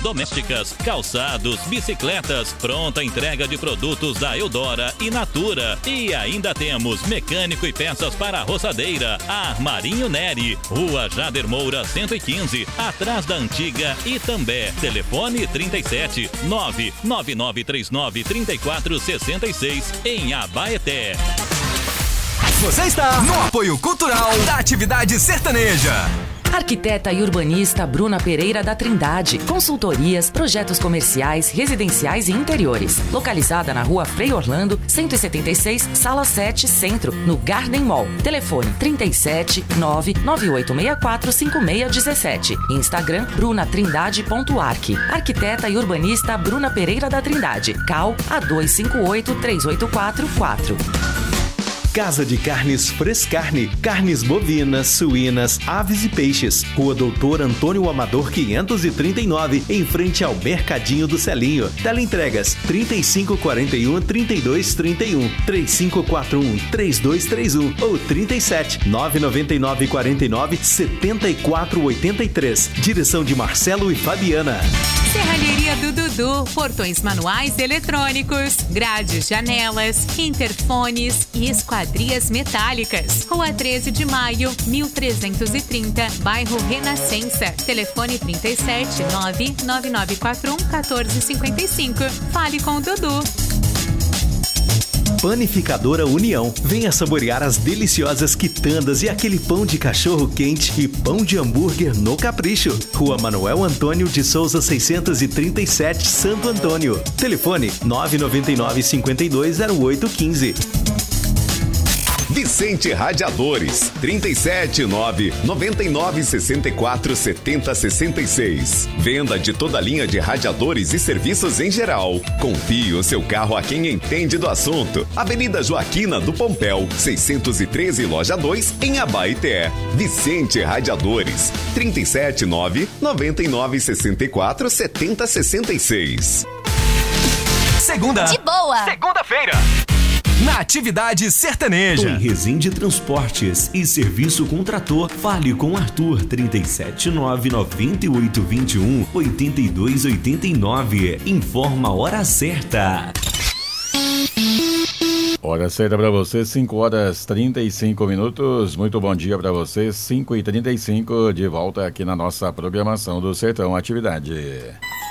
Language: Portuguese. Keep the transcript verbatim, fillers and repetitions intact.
domésticas, calçados, bicicletas, pronta entrega de produtos da Eudora e Natura. E ainda temos mecânico e peças para a roçadeira. Armarinho Neri, Rua Jader Moura cento e quinze, atrás da antiga Itambé. Telefone trinta e sete, nove nove nove três nove, três quatro seis seis em Abaeté. Você está no apoio cultural da atividade sertaneja. Arquiteta e urbanista Bruna Pereira da Trindade. Consultorias, projetos comerciais, residenciais e interiores. Localizada na Rua Frei Orlando, cento e setenta e seis, Sala sete, Centro, no Garden Mall. Telefone trinta e sete, nove nove oito seis quatro cinco seis um sete. Instagram brunatrindade.arc. Arquiteta e urbanista Bruna Pereira da Trindade. Cal A dois cinco oito, três oito quatro quatro. Casa de Carnes Frescarne, carnes bovinas, suínas, aves e peixes. Rua Doutor Antônio Amador quinhentos e trinta e nove, em frente ao Mercadinho do Celinho. Teleentregas trinta e cinco quarenta e um, trinta e dois trinta e um, trinta e cinco quarenta e um, trinta e dois trinta e um ou trinta e sete, nove nove nove quarenta e nove, setenta e quatro oitenta e três. Direção de Marcelo e Fabiana. Serralheria do Dudu, portões manuais eletrônicos, grades, janelas, interfones e esquadrias metálicas. Rua treze de maio, mil trezentos e trinta, bairro Renascença. Telefone trinta e sete, nove nove nove quatro um, um quatro cinco cinco. Fale com o Dudu. Panificadora União. Venha saborear as deliciosas quitandas e aquele pão de cachorro quente e pão de hambúrguer no Capricho. Rua Manuel Antônio de Souza seiscentos e trinta e sete, Santo Antônio. Telefone nove nove nove, cinco dois zero oito um cinco. Vicente Radiadores, trinta e sete, nove nove nove, seis quatro sete zero seis seis. Venda de toda a linha de radiadores e serviços em geral. Confie o seu carro a quem entende do assunto. Avenida Joaquina do Pompéu, seiscentos e treze, Loja dois, em Abaeté. Vicente Radiadores, trinta e sete, nove nove nove, seis quatro sete zero seis seis. Segunda. De boa. Segunda-feira. Na atividade sertaneja. Em Resende Transportes e Serviço com Trator. Fale com Arthur trinta e sete, nove nove oito dois um, oito dois oito nove. Informa a hora certa. Hora certa para você, cinco horas e trinta e cinco minutos. Muito bom dia para você, cinco e trinta e cinco, de volta aqui na nossa programação do Sertão Atividade.